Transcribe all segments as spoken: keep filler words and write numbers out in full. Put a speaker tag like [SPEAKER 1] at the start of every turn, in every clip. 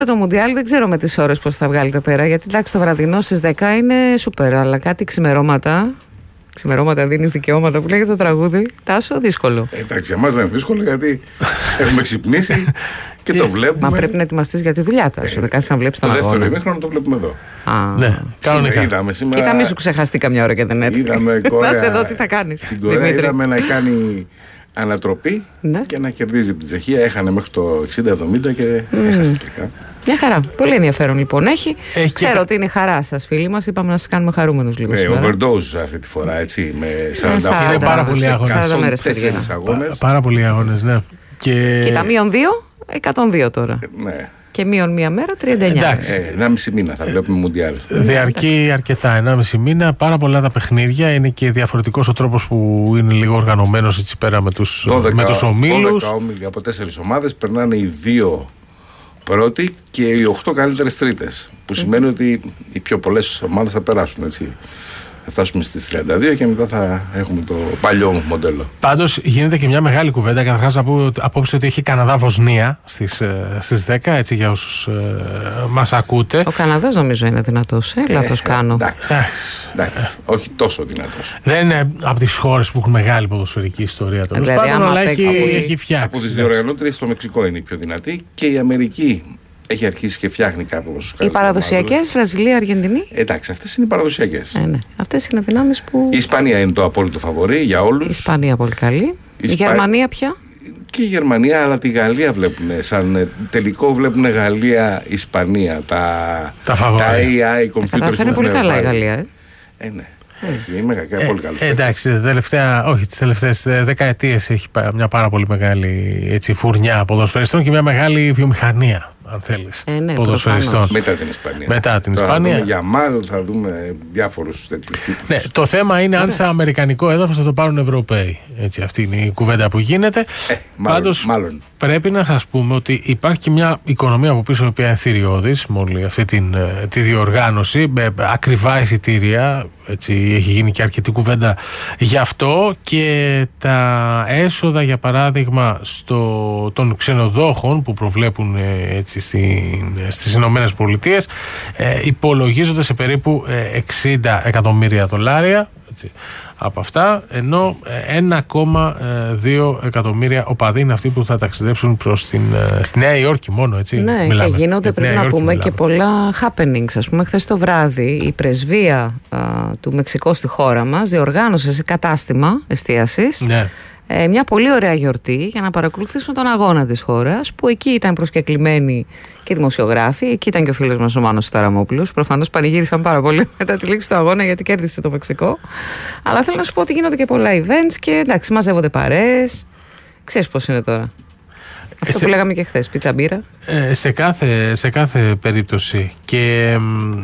[SPEAKER 1] Το Μουντιάλ δεν ξέρω με τις ώρες πώς θα βγάλετε πέρα, γιατί εντάξει το βραδινό στις δέκα είναι σούπερ, αλλά κάτι ξημερώματα, ξημερώματα δίνεις δικαιώματα που λέγεται το τραγούδι, Τάσο, δύσκολο.
[SPEAKER 2] Ε, εντάξει, για μας δεν είναι δύσκολο γιατί έχουμε ξυπνήσει και το βλέπουμε.
[SPEAKER 1] Μα πρέπει να ετοιμαστείς για τη δουλειά, Τάσο, δεν κάτσεις να βλέπεις τον αγώνα.
[SPEAKER 2] Το δεύτερο ημίχρονο το βλέπουμε εδώ.
[SPEAKER 1] Α,
[SPEAKER 3] ναι, κανονικά.
[SPEAKER 2] Είδαμε σήμερα.
[SPEAKER 1] Κοίτα, μη σου ξεχαστεί καμιά ώρα και δεν έρθει.
[SPEAKER 2] Είδαμε Κορέα.
[SPEAKER 1] Να σε δω τι θα κάνεις.
[SPEAKER 2] Στην Κορέα είδαμε να κάνει ανατροπή, ναι, και να κερδίζει την Τσεχία. Έχανε μέχρι το εξήντα εβδομήντα και mm. έχασε τελικά.
[SPEAKER 1] Μια χαρά. Πολύ ενδιαφέρον λοιπόν έχει.
[SPEAKER 3] έχει
[SPEAKER 1] Ξέρω
[SPEAKER 3] και...
[SPEAKER 1] ότι είναι η χαρά σας, φίλοι μας. Είπαμε να σας κάνουμε χαρούμενους λίγο.
[SPEAKER 2] Ναι, overdose αυτή τη φορά, έτσι. Με
[SPEAKER 1] σαράντα,
[SPEAKER 3] είναι πάρα πολλοί αγώνες.
[SPEAKER 1] σαράντα μέρες, παιδιά.
[SPEAKER 2] αγώνες.
[SPEAKER 3] Πάρα πολλοί αγώνες, ναι. Και,
[SPEAKER 1] και τα μείον δύο, εκατόν δύο τώρα.
[SPEAKER 2] Ε, ναι.
[SPEAKER 1] Και μείον μία μέρα, τριάντα εννιά.
[SPEAKER 3] Εντάξει.
[SPEAKER 2] Ε, ενάμιση μήνα θα βλέπουμε Μουντιάλ.
[SPEAKER 3] Διαρκεί αρκετά, ενάμιση μήνα. Πάρα πολλά τα παιχνίδια. Είναι και διαφορετικός ο τρόπος που είναι λίγο οργανωμένος έτσι πέρα με τους, με τους ομίλους.
[SPEAKER 2] δώδεκα όμιλοι από τέσσερις ομάδες, περνάνε οι δύο πρώτοι και οι οκτώ καλύτερες τρίτες. Που σημαίνει ότι οι πιο πολλές ομάδες θα περάσουν, έτσι. Θα φτάσουμε στις τριάντα δύο και μετά θα έχουμε το παλιό μοντέλο.
[SPEAKER 3] Πάντως γίνεται και μια μεγάλη κουβέντα. Καταρχάς να πω απόψε ότι έχει Καναδά-Βοσνία στις, στις δέκα, έτσι για όσους ε, μας ακούτε.
[SPEAKER 1] Ο Καναδάς νομίζω είναι δυνατός, ε, λάθος ε, κάνω.
[SPEAKER 2] Εντάξει, εντάξει, όχι τόσο δυνατός.
[SPEAKER 3] Δεν είναι από τις χώρες που έχουν μεγάλη ποδοσφαιρική ιστορία τέλος
[SPEAKER 1] δηλαδή,
[SPEAKER 3] πάντων, αλλά έχει,
[SPEAKER 1] παίξει...
[SPEAKER 3] έχει φτιάξει.
[SPEAKER 2] Από τις διοργανώτριες στο Μεξικό είναι η πιο δυνατή και η Αμερική έχει αρχίσει και φτιάχνει κάπως.
[SPEAKER 1] Οι παραδοσιακές, Βραζιλία, Αργεντινή.
[SPEAKER 2] Εντάξει, αυτές είναι οι παραδοσιακές.
[SPEAKER 1] Ε, ναι. Αυτές είναι δυνάμεις που.
[SPEAKER 2] Η Ισπανία είναι το απόλυτο φαβορί για όλους.
[SPEAKER 1] Η Ισπανία πολύ καλή. Η, η Ισπα... Γερμανία πια.
[SPEAKER 2] Και η Γερμανία, αλλά τη Γαλλία βλέπουν. Σαν τελικό βλέπουν Γαλλία-Ισπανία. Τα,
[SPEAKER 3] τα, τα
[SPEAKER 2] έι άι computers.
[SPEAKER 1] Τα είναι πολύ καλά η Γαλλία. Ε,
[SPEAKER 2] ε ναι. Έχει, είμαι ε, πολύ καλό.
[SPEAKER 3] Ε, εντάξει, τελευταία, όχι, τις τελευταίες δεκαετίες έχει μια πάρα πολύ μεγάλη έτσι, φουρνιά ποδοσφαιριστών και μια μεγάλη βιομηχανία, αν θέλεις,
[SPEAKER 1] ε, ναι,
[SPEAKER 3] ποδοσφαιριστών.
[SPEAKER 2] Μετά την Ισπανία.
[SPEAKER 3] Μετά την
[SPEAKER 2] θα
[SPEAKER 3] Ισπανία.
[SPEAKER 2] Θα δούμε για Μάλ, θα δούμε διάφορους τέτοιους τύπους.
[SPEAKER 3] Ναι, το θέμα είναι αν σε αμερικανικό έδαφος θα το πάρουν Ευρωπαίοι. Έτσι, αυτή είναι η κουβέντα που γίνεται.
[SPEAKER 2] Ε, μάλλον,
[SPEAKER 3] Πάντως,
[SPEAKER 2] μάλλον.
[SPEAKER 3] πρέπει να σας πούμε ότι υπάρχει και μια οικονομία από πίσω η οποία είναι θηριώδης με όλη αυτή την, τη διοργάνωση, με ακριβά εισιτήρια. Έτσι, έχει γίνει και αρκετή κουβέντα γι' αυτό και τα έσοδα για παράδειγμα στο, των ξενοδόχων που προβλέπουν έτσι, στην, στις Ηνωμένες Πολιτείες ε, υπολογίζονται σε περίπου εξήντα εκατομμύρια δολάρια έτσι, από αυτά, ενώ ένα κόμμα δύο εκατομμύρια οπαδοί είναι αυτοί που θα ταξιδέψουν προς την, στη Νέα Υόρκη μόνο, έτσι.
[SPEAKER 1] Ναι,
[SPEAKER 3] μιλάμε.
[SPEAKER 1] Και γίνονται, πρέπει να πούμε, μιλάμε. Και πολλά happenings. Ας πούμε, χθες το βράδυ η πρεσβεία α, του Μεξικού στη χώρα μας διοργάνωσε σε κατάστημα εστίασης
[SPEAKER 3] ναι.
[SPEAKER 1] ε, μια πολύ ωραία γιορτή για να παρακολουθήσουν τον αγώνα της χώρας, που εκεί ήταν προσκεκλημένοι και δημοσιογράφοι, εκεί ήταν και ο φίλος μας ο Μάνος Σταραμόπουλος. Προφανώς πανηγύρισαν πάρα πολύ μετά τη λήξη του αγώνα γιατί κέρδισε το Μεξικό. Αλλά θέλω να σου πω ότι γίνονται και πολλά events και εντάξει, μαζεύονται παρέες. Ξέρεις πώς είναι τώρα. Αυτό σε, που λέγαμε και χθες, πίτσα μπύρα.
[SPEAKER 3] Ε, σε, κάθε, σε κάθε περίπτωση και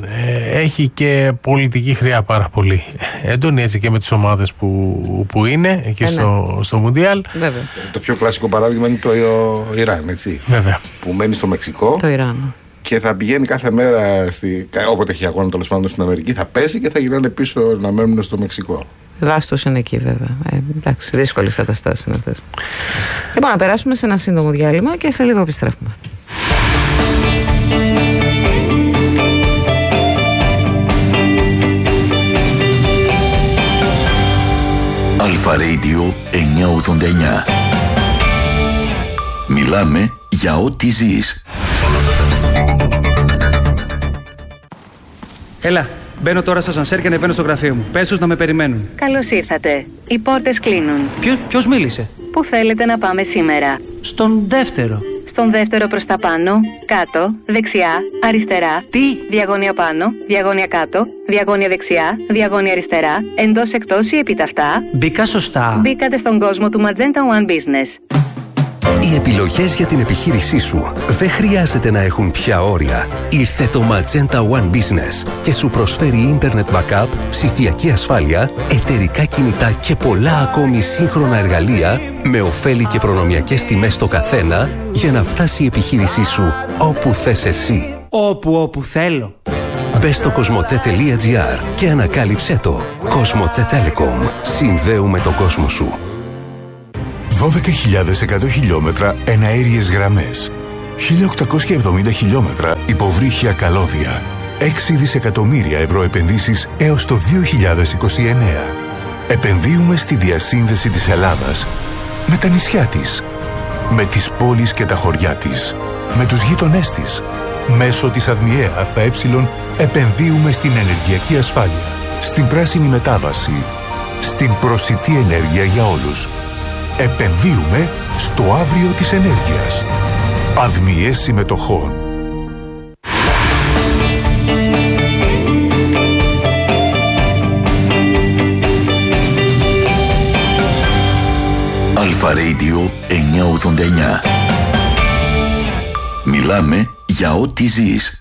[SPEAKER 3] ε, έχει και πολιτική χρειά πάρα πολύ έντονη, έτσι και με τις ομάδες που, που είναι εκεί ε, στο, ναι. στο Μουντιάλ.
[SPEAKER 1] Βέβαια.
[SPEAKER 2] Το πιο κλασικό παράδειγμα είναι το Ιράν, έτσι.
[SPEAKER 3] Βέβαια.
[SPEAKER 2] Που μένει στο Μεξικό.
[SPEAKER 1] Το Ιράν.
[SPEAKER 2] Και θα πηγαίνει κάθε μέρα, στη, όποτε έχει αγώνα τέλος πάντων στην Αμερική, θα πέσει και θα γυρνάνε πίσω να μένουν στο Μεξικό.
[SPEAKER 1] Βάστος είναι εκεί βέβαια. Ε, εντάξει, δύσκολες καταστάσεις είναι αυτές. Λοιπόν, να περάσουμε σε ένα σύντομο διάλειμμα και σε λίγο επιστρέφουμε.
[SPEAKER 4] Αλφα Radio εννιακόσια ογδόντα εννιά. Μιλάμε για ό,τι ζεις.
[SPEAKER 5] Έλα, μπαίνω τώρα στο ασανσέρ και ανεβαίνω στο γραφείο μου. Πες τους να με περιμένουν.
[SPEAKER 6] Καλώς ήρθατε. Οι πόρτες κλείνουν.
[SPEAKER 5] Ποιο, ποιος μίλησε?
[SPEAKER 6] Πού θέλετε να πάμε σήμερα?
[SPEAKER 5] Στον δεύτερο.
[SPEAKER 6] Στον δεύτερο προς τα πάνω, κάτω, δεξιά, αριστερά.
[SPEAKER 5] Τι?
[SPEAKER 6] Διαγώνια πάνω, διαγώνια κάτω, διαγώνια δεξιά, διαγώνια αριστερά, εντός εκτός ή επιταυτά.
[SPEAKER 5] Μπήκα σωστά.
[SPEAKER 6] Μπήκατε στον κόσμο του Magenta One Business.
[SPEAKER 7] Οι επιλογές για την επιχείρησή σου δεν χρειάζεται να έχουν πια όρια. Ήρθε το Magenta One Business και σου προσφέρει Internet Backup, ψηφιακή ασφάλεια, εταιρικά κινητά και πολλά ακόμη σύγχρονα εργαλεία με ωφέλη και προνομιακές τιμές στο καθένα για να φτάσει η επιχείρησή σου όπου θες εσύ.
[SPEAKER 5] Όπου όπου θέλω.
[SPEAKER 7] Μπες στο κοσμοτέ τελεία τζι άρ και ανακάλυψέ το. Κοσμοτέ Telecom. Συνδέουμε τον κόσμο σου.
[SPEAKER 8] δώδεκα χιλιάδες εκατό χιλιόμετρα εναέριες γραμμές. χίλια οκτακόσια εβδομήντα χιλιόμετρα υποβρύχια καλώδια. έξι δισεκατομμύρια ευρώ επενδύσεις έως το δύο χιλιάδες είκοσι εννέα. Επενδύουμε στη διασύνδεση της Ελλάδας με τα νησιά της, με τις πόλεις και τα χωριά της, με τους γείτονές της. Μέσω της ΑΔΜΙΕ ΑΕ επενδύουμε στην ενεργειακή ασφάλεια, στην πράσινη μετάβαση, στην προσιτή ενέργεια για όλους. Επενδύουμε στο αύριο της ενέργειας. ΑΔΜΙΕ συμμετοχών.
[SPEAKER 4] Αλφα Radio εννιακόσια ογδόντα εννιά. Μιλάμε για ό,τι ζεις.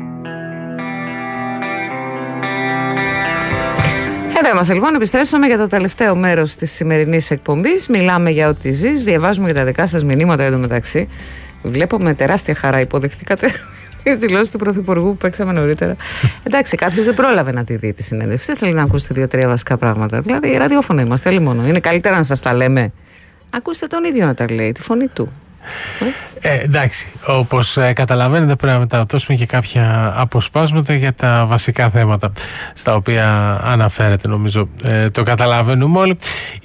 [SPEAKER 1] Εδώ είμαστε λοιπόν, επιστρέψαμε για το τελευταίο μέρος της σημερινής εκπομπής. Μιλάμε για ό,τι ζεις, διαβάζουμε για τα δικά σας μηνύματα εντωμεταξύ. Βλέπω με τεράστια χαρά υποδεχτήκατε τις δηλώσεις του Πρωθυπουργού που παίξαμε νωρίτερα. Εντάξει, κάποιος δεν πρόλαβε να τη δει τη συνέντευξη. Δεν θέλει να ακούσετε δύο-τρία βασικά πράγματα. Δηλαδή, ραδιόφωνο είμαστε, όλοι μόνο. Είναι καλύτερα να σας τα λέμε. Ακούστε τον ίδιο να τα λέει, τη φωνή του.
[SPEAKER 3] Ε, εντάξει, όπως ε, καταλαβαίνετε πρέπει να μεταδώσουμε και κάποια αποσπάσματα για τα βασικά θέματα στα οποία αναφέρεται, νομίζω ε, το καταλαβαίνουμε όλοι.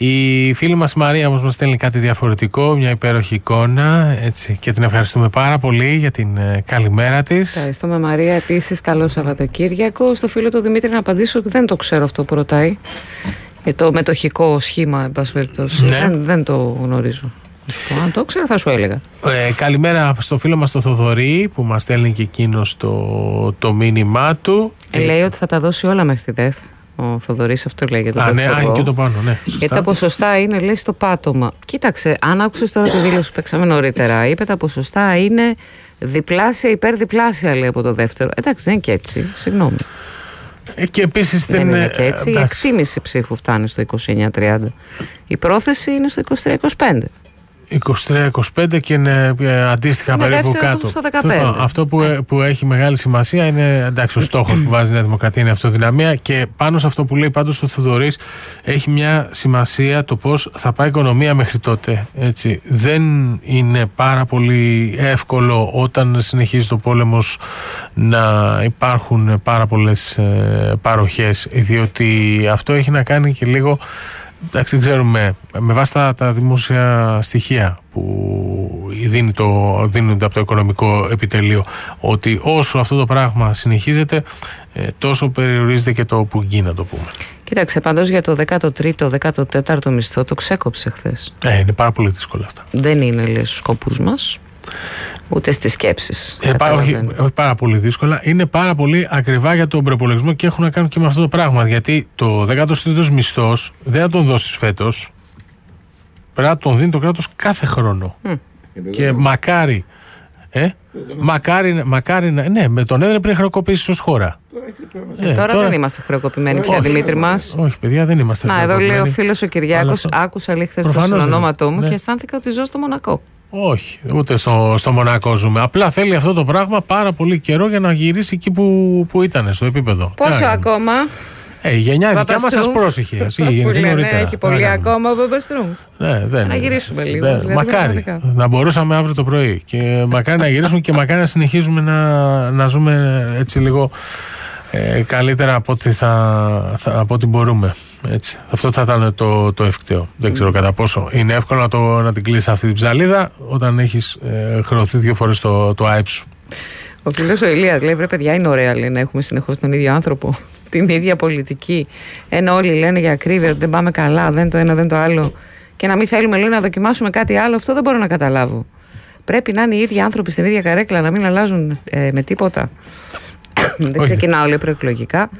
[SPEAKER 3] Η φίλη μας Μαρία όμως μας στέλνει κάτι διαφορετικό, μια υπέροχη εικόνα, έτσι, και την ευχαριστούμε πάρα πολύ για την ε, καλημέρα της.
[SPEAKER 1] Ευχαριστούμε Μαρία, επίσης καλό Σαββατοκύριακο. Στο φίλο του Δημήτρη να απαντήσω ότι δεν το ξέρω αυτό που ρωτάει, για το μετοχικό σχήμα εν πάση περιπτώσει.
[SPEAKER 3] Ναι.
[SPEAKER 1] δεν, δεν το γνωρίζω. Αν το ξέρω θα σου έλεγα.
[SPEAKER 3] Ε, καλημέρα στο φίλο μας το Θοδωρή που μας στέλνει και εκείνος το, το μήνυμά του.
[SPEAKER 1] Ε, λέει ότι θα τα δώσει όλα μέχρι τη ΔΕΘ. Ο Θοδωρής αυτό λέει για τον
[SPEAKER 3] Α, ναι, α, και το πάνω, ναι.
[SPEAKER 1] Γιατί τα ποσοστά είναι, λέει, στο πάτωμα. Κοίταξε, αν άκουσες τώρα τη δήλωση που παίξαμε νωρίτερα, είπε τα ποσοστά είναι διπλάσια, υπερδιπλάσια, λέει, από το δεύτερο. Εντάξει, δεν είναι και έτσι. Συγγνώμη.
[SPEAKER 3] Ε, και επίσης
[SPEAKER 1] δεν είναι και έτσι. Η εκτίμηση ψήφου φτάνει στο είκοσι εννέα τριάντα. Η πρόθεση είναι στο είκοσι τρία είκοσι πέντε.
[SPEAKER 3] είκοσι τρία είκοσι πέντε και είναι αντίστοιχα
[SPEAKER 1] με
[SPEAKER 3] περίπου κάτω.
[SPEAKER 1] Στο δεκαπέντε.
[SPEAKER 3] Αυτό που, που έχει μεγάλη σημασία είναι, εντάξει, ο στόχος που βάζει η Νέα Δημοκρατία είναι αυτοδυναμία, και πάνω σε αυτό που λέει πάντως ο Θοδωρής έχει μια σημασία το πώς θα πάει η οικονομία μέχρι τότε. Έτσι. Δεν είναι πάρα πολύ εύκολο όταν συνεχίζει το πόλεμος να υπάρχουν πάρα πολλές ε, παροχές, διότι αυτό έχει να κάνει και λίγο. Εντάξει, δεν ξέρουμε, με βάση τα, τα δημόσια στοιχεία που δίνει το, δίνονται από το οικονομικό επιτελείο, ότι όσο αυτό το πράγμα συνεχίζεται, ε, τόσο περιορίζεται και το που γίνει, να το πούμε.
[SPEAKER 1] Κοίταξε, πάντως για το δέκατο τρίτο, δέκατο τέταρτο μισθό το ξέκοψε χθες.
[SPEAKER 3] Ε, είναι πάρα πολύ δύσκολα αυτά.
[SPEAKER 1] Δεν είναι, λέει, στους σκοπούς μας, ούτε στις σκέψεις.
[SPEAKER 3] Ε, πά, όχι, όχι πάρα πολύ δύσκολα. Είναι πάρα πολύ ακριβά για τον προπολογισμό και έχουν να κάνουν και με αυτό το πράγμα. Γιατί το δέκατο τρίτος μισθός δεν θα τον δώσεις φέτος. Πρέπει να τον δίνει το κράτος κάθε χρόνο. Mm. Και μακάρι. Ε, μακάρι, μακάρι να. Ναι, με τον έδρε πριν χρεοκοπήσεις ως χώρα.
[SPEAKER 1] Ε, τώρα, τώρα δεν είμαστε χρεοκοπημένοι πια, Δημήτρη μας.
[SPEAKER 3] Όχι, παιδιά, δεν είμαστε
[SPEAKER 1] να,
[SPEAKER 3] χρεοκοπημένοι.
[SPEAKER 1] Εδώ λέει ο φίλος ο Κυριάκος, αυτό... άκουσα λίγο χθες το συνονόματό μου, ναι, και αισθάνθηκα ότι ζω στο Μονακό.
[SPEAKER 3] Όχι, ούτε στο, στο Μονακό ζούμε. Απλά θέλει αυτό το πράγμα πάρα πολύ καιρό για να γυρίσει εκεί που, που ήταν, στο επίπεδο.
[SPEAKER 1] Πόσο Κάνε. ακόμα?
[SPEAKER 3] Ε, η γενιά δικιά μας σας πρόσεχε. Εσύ,
[SPEAKER 1] που λένε, έχει πολύ ακόμα ο Παπαστρούμφ.
[SPEAKER 3] Ναι, δεν,
[SPEAKER 1] να γυρίσουμε λίγο.
[SPEAKER 3] Δεν, δηλαδή, μακάρι να μπορούσαμε αύριο το πρωί. Και μακάρι να γυρίσουμε και μακάρι να συνεχίζουμε να, να ζούμε έτσι λίγο ε, καλύτερα από ό,τι, θα, θα, από ό,τι μπορούμε. Έτσι. Αυτό θα ήταν το, το ευκταίο. Δεν ξέρω κατά πόσο είναι εύκολο να, το, να την κλείσει αυτή την ψαλίδα όταν έχεις ε, χρεωθεί δύο φορές το, το ΑΕΠ σου.
[SPEAKER 1] Ο φίλος ο Ηλίας λέει: βρε παιδιά, είναι ωραία, λέει, να έχουμε συνεχώς τον ίδιο άνθρωπο, την ίδια πολιτική. Ενώ όλοι λένε για ακρίβεια ότι δεν πάμε καλά, δεν το ένα, δεν το άλλο. Και να μην θέλουμε, λέει, να δοκιμάσουμε κάτι άλλο, αυτό δεν μπορώ να καταλάβω. Πρέπει να είναι οι ίδιοι άνθρωποι στην ίδια καρέκλα, να μην αλλάζουν ε, με τίποτα. Δεν ξεκινάω, λέει, προεκλογικά.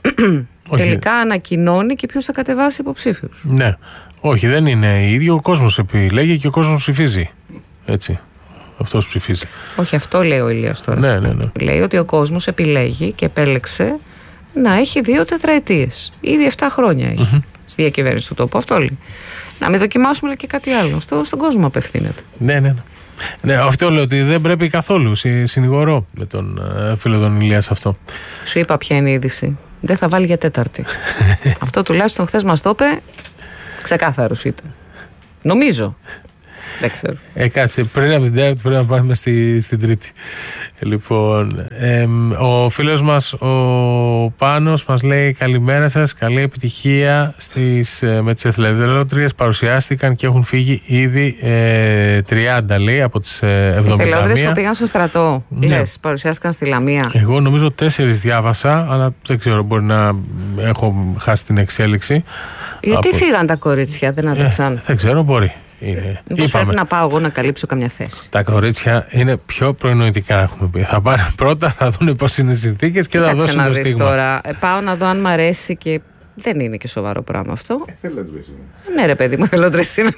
[SPEAKER 1] Τελικά ανακοινώνει και ποιος θα κατεβάσει υποψήφιους.
[SPEAKER 3] Ναι. Όχι, δεν είναι ίδιο. Ο κόσμος επιλέγει και ο κόσμος ψηφίζει. Έτσι. Αυτός ψηφίζει.
[SPEAKER 1] Όχι, αυτό λέει ο Ηλίας τώρα.
[SPEAKER 3] Ναι, ναι, ναι.
[SPEAKER 1] Λέει ότι ο κόσμος επιλέγει και επέλεξε να έχει δύο τετραετίες. Ήδη εφτά χρόνια έχει mm-hmm. στη διακυβέρνηση του τόπου. Αυτό λέει. Να μην δοκιμάσουμε, λέει, και κάτι άλλο. Στο, στον κόσμο απευθύνεται.
[SPEAKER 3] Ναι, ναι, ναι. Ναι, αυτό λέω ότι δεν πρέπει καθόλου. Συ, συνηγορώ με τον ε, φίλο τον Ηλία σε αυτό.
[SPEAKER 1] Σου είπα ποια είναι η είδηση. Δεν θα βάλει για τέταρτη. Αυτό τουλάχιστον χθες μας το είπε. Ξεκάθαρος ήταν. Νομίζω. Δεν ξέρω.
[SPEAKER 3] Ε, κάτσε, πριν από την τέταρτη πρέπει να πάμε στη, στην τρίτη. Λοιπόν, ε, ο φίλος μας ο Πάνος μας λέει καλημέρα σας, καλή επιτυχία στις, με τις εθελοντρίες, παρουσιάστηκαν και έχουν φύγει ήδη ε, τριάντα λέει από τις ε, εβδομήντα μία.
[SPEAKER 1] Εθελοντρίες που πήγαν στο στρατό, ναι. Λες, παρουσιάστηκαν στη Λαμία.
[SPEAKER 3] Εγώ νομίζω τέσσερις διάβασα, αλλά δεν ξέρω, μπορεί να έχω χάσει την εξέλιξη.
[SPEAKER 1] Γιατί
[SPEAKER 3] από...
[SPEAKER 1] φύγαν τα κορίτσια, δεν άντεξαν.
[SPEAKER 3] Ε, δεν ξέρω, μπορεί. Είναι.
[SPEAKER 1] Μήπως πρέπει να πάω εγώ να καλύψω καμιά θέση.
[SPEAKER 3] Τα κορίτσια είναι πιο προνοητικά, έχουμε πει. Θα πάνε πρώτα, θα δουν πώς είναι οι συνθήκες και θα δώσουν το στίγμα.
[SPEAKER 1] Τώρα, ε, πάω να δω αν μ' αρέσει και δεν είναι και σοβαρό πράγμα αυτό.
[SPEAKER 2] Εθελοντρίες είναι.
[SPEAKER 1] Ναι, ρε παιδί μου, εθελοντρίες είναι.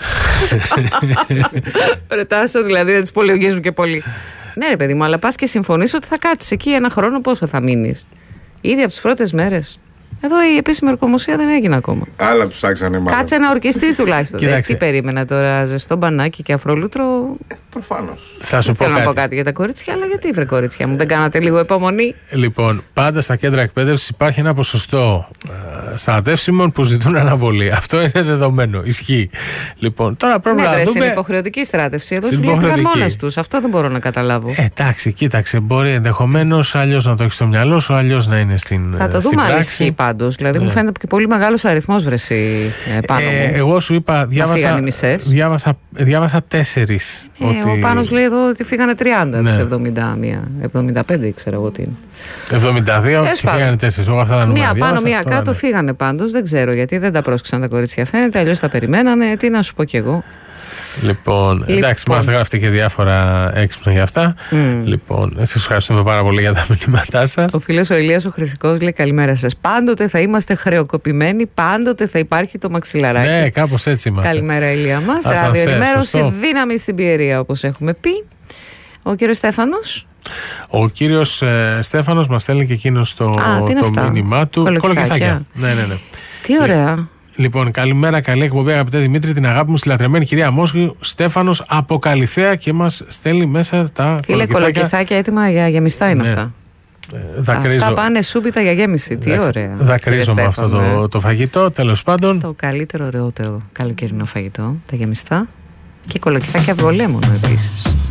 [SPEAKER 1] Ρετάσω δηλαδή, δεν τις πολιογίζουν και πολύ. Ναι, ρε παιδί μου, αλλά πας και συμφωνείς ότι θα κάτσεις εκεί ένα χρόνο, πόσο θα μείνεις. Ήδη από τις πρώτες μέρες. Εδώ η επίσημη ορκομοσία δεν έγινε ακόμα.
[SPEAKER 2] Άλλα τους τάξανε μάλλον.
[SPEAKER 1] Κάτσε να ορκιστείς τουλάχιστον. Τι περίμενα τώρα, ζεστό μπανάκι και αφρολούτρο.
[SPEAKER 2] Ε, προφανώς.
[SPEAKER 3] Θα σου πω
[SPEAKER 1] Θέλω
[SPEAKER 3] κάτι.
[SPEAKER 1] να πω κάτι για τα κορίτσια, αλλά γιατί βρε κορίτσια μου, δεν κάνατε λίγο υπομονή.
[SPEAKER 3] Λοιπόν, πάντα στα κέντρα εκπαίδευσης υπάρχει ένα ποσοστό ε, στρατεύσιμων που ζητούν αναβολή. Αυτό είναι δεδομένο. Ισχύει. Λοιπόν, τώρα πρέπει
[SPEAKER 1] ναι,
[SPEAKER 3] να
[SPEAKER 1] βρε,
[SPEAKER 3] δούμε.
[SPEAKER 1] Στην υποχρεωτική στράτευση. Εδώ
[SPEAKER 3] Στην
[SPEAKER 1] σου λέει πήγαν
[SPEAKER 3] υποχρεωτική.
[SPEAKER 1] μόνες τους. Αυτό δεν μπορώ να καταλάβω.
[SPEAKER 3] Ε, εντάξει, κοίταξε. Μπορεί ενδεχομένως αλλιώς να το έχει στο μυαλό σου, αλλιώς να είναι στην.
[SPEAKER 1] Θα το
[SPEAKER 3] στην
[SPEAKER 1] δούμε αν
[SPEAKER 3] πράξη.
[SPEAKER 1] ισχύει πάντως. Δηλαδή
[SPEAKER 3] Ναι.
[SPEAKER 1] μου φαίνεται και πολύ μεγάλος αριθμός βρεσί ε, πάνω
[SPEAKER 3] Ε,
[SPEAKER 1] μου.
[SPEAKER 3] εγώ σου είπα, διάβασα,
[SPEAKER 1] φύγανε οι μισές.
[SPEAKER 3] διάβασα, διάβασα τέσσερις.
[SPEAKER 1] Ε,
[SPEAKER 3] ότι...
[SPEAKER 1] Ο Πάνος λέει εδώ ότι φύγανε τριάντα
[SPEAKER 3] Ναι.
[SPEAKER 1] από τις εβδομήντα μία. εβδομήντα πέντε ξέρω εγώ τι είναι.
[SPEAKER 3] εβδομήντα δύο
[SPEAKER 1] Τέλος
[SPEAKER 3] και
[SPEAKER 1] πάντων.
[SPEAKER 3] φύγανε τέσσερις. Εγώ αυτά τα νούμερα
[SPEAKER 1] Μία πάνω,
[SPEAKER 3] διάβασα,
[SPEAKER 1] μία
[SPEAKER 3] τώρα
[SPEAKER 1] κάτω
[SPEAKER 3] ναι.
[SPEAKER 1] φύγανε πάντως. Δεν ξέρω γιατί δεν τα πρόσκυσαν τα κορίτσια. Φαίνεται, αλλιώς τα περιμένανε. Τι να σου πω κι εγώ.
[SPEAKER 3] Λοιπόν, εντάξει,
[SPEAKER 1] Λοιπόν.
[SPEAKER 3] μας γράφετε και διάφορα έξυπνα για αυτά.
[SPEAKER 1] Mm.
[SPEAKER 3] Λοιπόν, σας ευχαριστούμε πάρα πολύ για τα μηνύματά σας.
[SPEAKER 1] Ο φίλος ο Ηλίας ο Χρυσικός λέει καλημέρα σας. Πάντοτε θα είμαστε χρεοκοπημένοι, πάντοτε θα υπάρχει το μαξιλαράκι.
[SPEAKER 3] Ναι, κάπως έτσι είμαστε.
[SPEAKER 1] Καλημέρα, Ηλία μας.
[SPEAKER 3] Ασανσέρ,
[SPEAKER 1] Ραδιοενημέρωση,
[SPEAKER 3] σωστό.
[SPEAKER 1] δύναμη στην πιερία, όπως έχουμε πει. Ο κύριος Στέφανος.
[SPEAKER 3] Ο κύριος ε, Στέφανος μας στέλνει και εκείνος το,
[SPEAKER 1] Α, τι είναι
[SPEAKER 3] το
[SPEAKER 1] αυτά?
[SPEAKER 3] μήνυμά του.
[SPEAKER 1] Κολοκυθάκια.
[SPEAKER 3] Ναι, ναι, ναι.
[SPEAKER 1] Τι ωραία.
[SPEAKER 3] Λοιπόν, καλημέρα, καλή εκπομπή, αγαπητέ Δημήτρη. Την αγάπη μου στη λατρεμένη κυρία Μόσχη, Στέφανος από Καλιθέα και μας στέλνει μέσα τα
[SPEAKER 1] Φίλε,
[SPEAKER 3] κολοκυθάκια.
[SPEAKER 1] κολοκυθάκια έτοιμα για γεμιστά είναι
[SPEAKER 3] Ναι.
[SPEAKER 1] αυτά.
[SPEAKER 3] Ε, δακρύζω.
[SPEAKER 1] Αυτά πάνε σούπιτα για γέμιση. Τι
[SPEAKER 3] Εντάξει,
[SPEAKER 1] ωραία.
[SPEAKER 3] Δακρύζω με
[SPEAKER 1] Κύριε
[SPEAKER 3] αυτό
[SPEAKER 1] Στέφανε.
[SPEAKER 3] το, το φαγητό, τέλος πάντων.
[SPEAKER 1] Το καλύτερο, ωραιότερο καλοκαιρινό φαγητό. Τα γεμιστά. Και κολοκυθάκια αυγολέμονο επίσης.